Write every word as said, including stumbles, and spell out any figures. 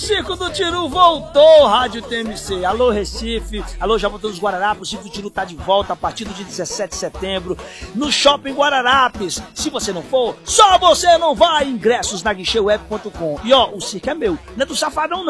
Circo do Tiru voltou, Rádio T M C. Alô, Recife. Alô, Jaboatão dos Guararapes. O Circo do Tiru tá de volta a partir do dia dezessete de setembro no Shopping Guararapes. Se você não for, só você não vai. Ingressos na guichê web ponto com. E ó, o circo é meu, não é do Safadão não.